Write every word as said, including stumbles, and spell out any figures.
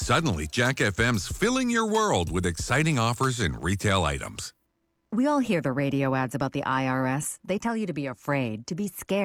Suddenly, Jack F M's filling your world with exciting offers and retail items. We all hear the radio ads about the I R S. They tell you to be afraid, to be scared.